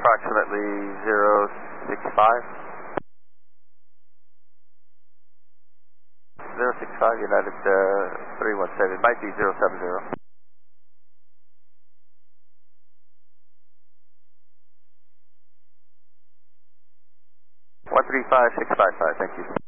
approximately 065. 065 United 317, it might be 070. 135655, thank you.